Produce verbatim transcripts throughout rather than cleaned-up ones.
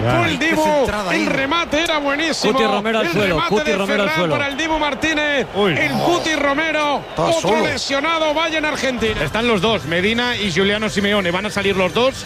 Marcó el Dibu. El remate era buenísimo. Cuti Romero al el suelo. remate Cuti de Romero al Ferran suelo. para el Dibu Martínez. Uy. El Cuti Romero. Está Otro solo. lesionado. Vaya en Argentina. Están los dos, Medina y Giuliano Simeone. Van a salir los dos.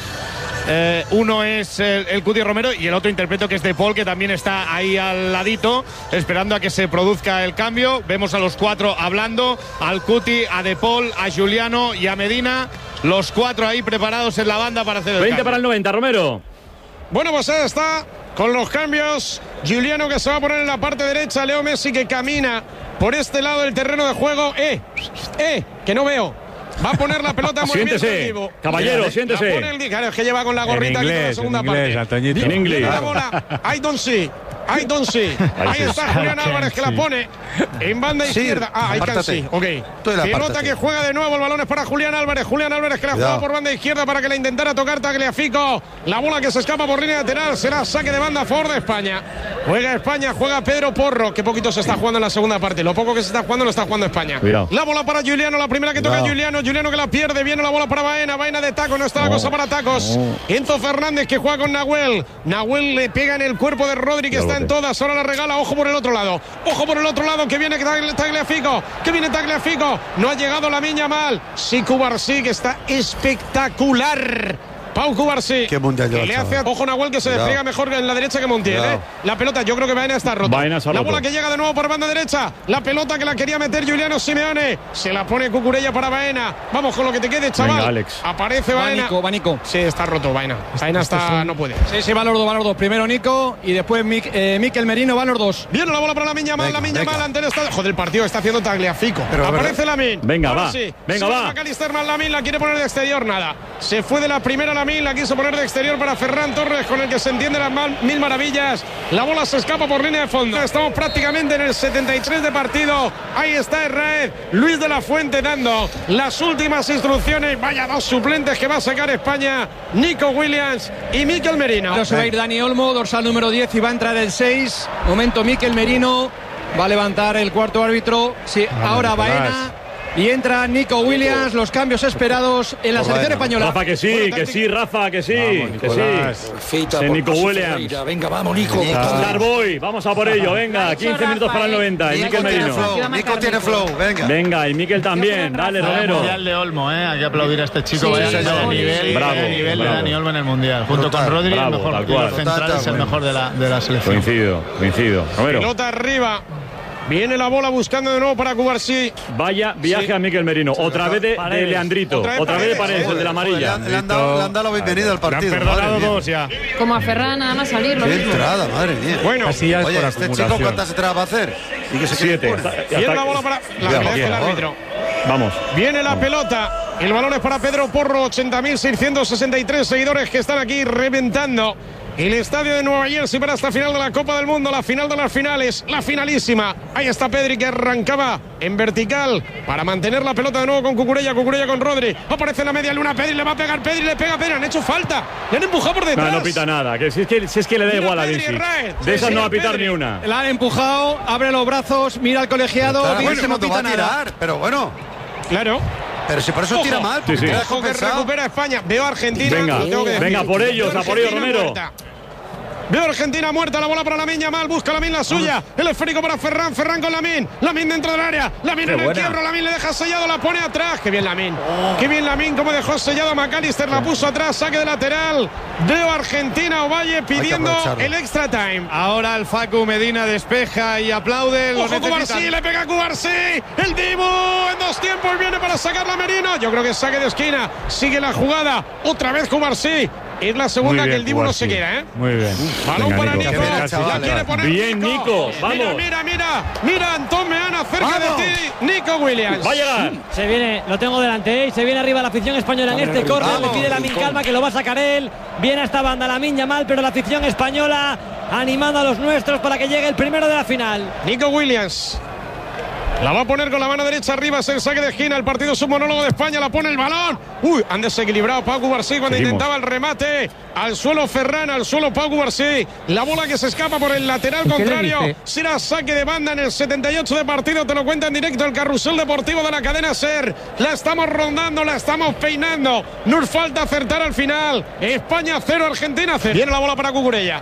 Eh, uno es el, el Cuti Romero y el otro interpreto que es De Paul, que también está ahí al ladito, esperando a que se produzca el cambio. Vemos a los cuatro hablando, al Cuti, a De Paul, a Giuliano y a Medina. Los cuatro ahí preparados en la banda para hacer el veinte cambio. para el noventa, Romero. Bueno, pues ahí está con los cambios. Giuliano que se va a poner en la parte derecha. Leo Messi que camina por este lado del terreno de juego. Eh, eh, que no veo. Va a poner la pelota en movimiento. Siéntese, el Dibu. caballero, La siéntese. pone el, claro, es que lleva con la gorrita aquí toda la segunda en inglés, parte. Antoñito. En inglés. La bola, I don't see. I don't see. Ahí está Julián Álvarez que la pone en banda Sí, izquierda. Ah, I can apártate. see. Ok. Tú de la Pelota apártate. que juega de nuevo. El balón es para Julián Álvarez. Julián Álvarez que la Cuidado. juega por banda izquierda para que la intentara tocar Tagliafico. La bola que se escapa por línea lateral será saque de banda a favor de España. Juega España, juega Pedro Porro. Que poquito se está jugando en la segunda parte. Lo poco que se está jugando lo está jugando España. Cuidado. La bola para Giuliano. La primera que toca Cuidado. Giuliano. Giuliano que la pierde. Viene la bola para Baena. Baena de taco. No está la cosa para tacos. Enzo Fernández que juega con Nahuel. Nahuel le pega en el cuerpo de Rodri que está en todas. Ahora la regala. Ojo por el otro lado. Ojo por el otro lado que viene Tagliafico. Que viene Tagliafico. No ha llegado la Miña mal. Sí, Cubarsí que está espectacular. Pau Cubarsí. Qué mundial que lleva, le hace chaval. ojo Nahuel que se Cuidado. despliega mejor en la derecha que Montiel. Cuidado. ¿eh? La pelota, yo creo que Baena está rota. Baena se ha la roto. bola que llega de nuevo por banda derecha. La pelota que la quería meter Giuliano Simeone. Se la pone Cucurella para Baena. Vamos con lo que te quede, chaval. Venga, Alex. Aparece Baena. Nico, va Nico. Sí, está roto Baena. Baena está, no puede. Sí, sí, van los dos, van los dos. Primero Nico y después Mic, eh, Mikel Merino, van los dos. Viene la bola para la Miña mal, Venga, la Miña venga. mal ante el estadio. Joder, el partido está haciendo Tagliafico. Pero, Aparece Lamin. Venga, Ahora va. sí. Venga, Sube va. McAllister más Lamin, la quiere poner de exterior, nada. Se fue de la primera Lamin, la quiso poner de exterior para Ferran Torres, con el que se entiende las mal- mil maravillas. La bola se escapa por línea de fondo. Estamos prácticamente en el setenta y tres de partido. Ahí está Herrera. Luis de la Fuente dando las últimas instrucciones. Vaya dos suplentes que va a sacar España. Nico Williams y Mikel Merino. Ahora se va a ir Dani Olmo, dorsal número diez y va a entrar el seis. Momento Mikel Merino. Va a levantar el cuarto árbitro. Sí, ahora Nicolás. Baena. Y entra Nico Williams, los cambios esperados en la Por selección Baena. española. Rafa, que sí, que sí, Rafa, que sí. Vamos, que Nicolás. sí. Feita Sí, por Nico Paso Williams. Ferreira. Venga, vamos, Nico. Starboy, vamos a por ello, venga, quince minutos para el noventa. Y Nico Mikel tiene Merino. flow. Nico tiene flow. Venga. Venga, y Mikel también. Dale, Romero. Mundial de Olmo, ¿eh? Hay que aplaudir a este chico. Sí, vaya, sí, vaya sí, nivel, sí. Bravo, vaya nivel de bravo. Dani Olmo en el Mundial. Junto Brutal. con Rodri, Bravo, el mejor tal de cual. los centrales, Total, el bueno. mejor de la, de la selección. Coincido, coincido. Romero. Pelota arriba. Viene la bola buscando de nuevo para Cubarsí. Vaya viaje Sí. a Mikel Merino. Otra vez de, de Paredes. Leandrito. Otra Otra vez vez de Paredes, Paredes, el de la Joder, le amarilla. han- le han dado- le han dado la bienvenida al Le han partido. perdonado madre mía. dos ya. Como a Ferran, nada más salir. Lo Qué mismo. entrada, madre mía. Bueno, Casillas Oye, por este chico acumulación. ¿cuántas entradas va a hacer? Y que se quede Siete. fuera. Hasta- viene la hasta- bola para la Ya, que le deje el por favor. árbitro. Vamos. Viene la pelota. El balón es para Pedro Porro. ochenta mil seiscientos sesenta y tres seguidores que están aquí reventando el estadio de Nueva Jersey para esta final de la Copa del Mundo, la final de las finales, la finalísima. Ahí está Pedri que arrancaba en vertical para mantener la pelota de nuevo con Cucurella, Cucurella con Rodri. Aparece en la media luna, Pedri le va a pegar, Pedri le pega, Pedri han hecho falta, le han empujado por No, detrás. no pita nada. Que si, es que, si es que le da Mira igual a Pedri, Vinci. Herrera. De esas Sí, no va a sí, pitar Pedri. ni una. La han empujado, abre los brazos, mira al colegiado. Claro, Vinci bueno, no cuando va pita a nada. tirar, pero bueno. Claro. Pero si por eso Ojo. tira mal, porque Sí, sí. queda Ojo que compensado. recupera España. Veo a Argentina. Venga, lo tengo que decir. venga, por ellos, Veo a por ellos, Argentina Romero. muerta. Veo a Argentina muerta, la bola para Lamine Yamal, busca Lamine la suya, el esférico para Ferran, Ferran con Lamine, Lamine dentro del área, Lamine en el quiebro, Lamine le deja sellado, la pone atrás, qué bien Lamine, qué bien Lamine, como dejó sellado a McAllister, la puso atrás, saque de lateral, veo a Argentina, Ovalle pidiendo aprovecharlo. el extra time. Ahora el Facu Medina despeja y aplaude. Lo Ojo Cubarsí, necesitan. le pega a Cubarsí, el Dibu en dos tiempos viene para sacar la Merino, yo creo que saque de esquina, sigue la jugada, otra vez Cubarsí. Es la segunda Muy que bien, el Dibu no se Cubarsí. queda, ¿eh? Muy bien. Balón Venga, para Nico. Nico. Qué bien, La chaval. quiere poner Bien, Nico, vamos. Mira, mira, mira. Mira, Antón Meana cerca Vamos. de ti. Nico Williams. Va a llegar. Se viene, lo tengo delante, ¿eh? Se viene arriba la afición española en este córner. Le Vamos, pide la min calma que lo va a sacar él. Viene a esta banda la min Yamal, pero la afición española animando a los nuestros para que llegue el primero de la final. Nico Williams. La va a poner con la mano derecha arriba, es el saque de esquina. El partido submonólogo de España, la pone el balón. Uy, han desequilibrado Pau Cubarsí cuando Seguimos. intentaba el remate. Al suelo Ferran, al suelo Pau Cubarsí. La bola que se escapa por el lateral contrario. Será saque de banda en el setenta y ocho de partido. Te lo cuenta en directo el carrusel deportivo de la cadena SER. La estamos rondando, la estamos peinando. Nos falta acertar al final. España cero, Argentina cero. Viene la bola para Cucurella.